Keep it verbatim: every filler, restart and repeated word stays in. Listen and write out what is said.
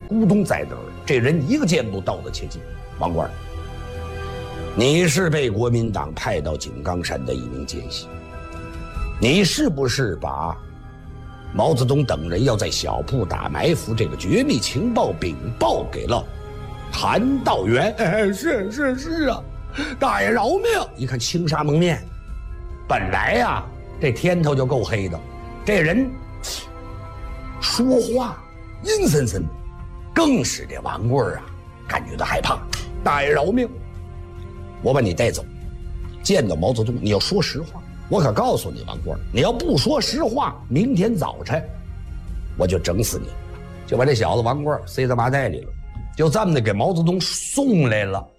咕咚在那儿，这人一个箭步到得切近。王官，你是被国民党派到井冈山的一名奸细，你是不是把毛泽东等人要在小铺打埋伏这个绝密情报禀报给了韩道元？哎，是是是啊，大爷饶命！一看青纱蒙面，本来呀、啊，这天头就够黑的，这人说话阴森森的，更使这王贵啊感觉到害怕。大爷饶命！我把你带走，见到毛泽东你要说实话。我可告诉你，王贵，你要不说实话，明天早晨我就整死你。就把这小子王贵塞到麻袋里了，就这么的给毛泽东送来了。